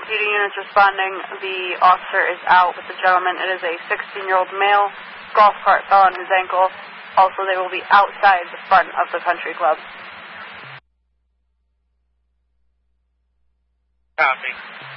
competing units responding. The officer is out with the gentleman. It is a 16-year-old male. Golf cart fell on his ankle. Also, they will be outside the front of the country club. Copy.